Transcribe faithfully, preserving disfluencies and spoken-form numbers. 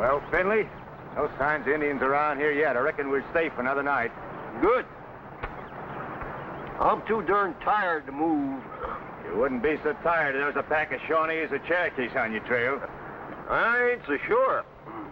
Well, Finley, no signs of Indians around here yet. I reckon we're safe another night. Good. I'm too darn tired to move. You wouldn't be so tired if there was a pack of Shawnees or Cherokees on your trail. I ain't so sure.